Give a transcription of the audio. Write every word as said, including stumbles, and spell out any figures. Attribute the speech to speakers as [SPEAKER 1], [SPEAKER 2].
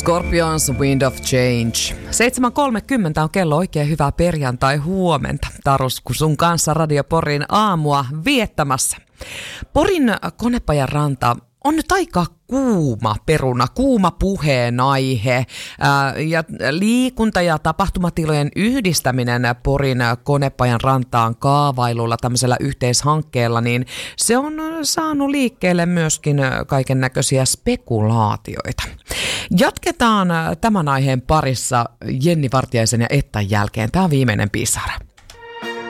[SPEAKER 1] Scorpions Wind of Change. seitsemän kolmekymmentä on kello, oikein hyvää perjantai huomenta. Tarusku sun kanssa Radio Porin aamua viettämässä. Porin Konepajan ranta on nyt aika kuuma peruna, kuuma puheenaihe ää, ja liikunta- ja tapahtumatilojen yhdistäminen Porin Konepajan rantaan kaavailulla tämmöisellä yhteishankkeella, niin se on saanut liikkeelle myöskin kaiken näköisiä spekulaatioita. Jatketaan tämän aiheen parissa Jenni Vartiaisen ja Ettan jälkeen. Tämä on viimeinen pisara.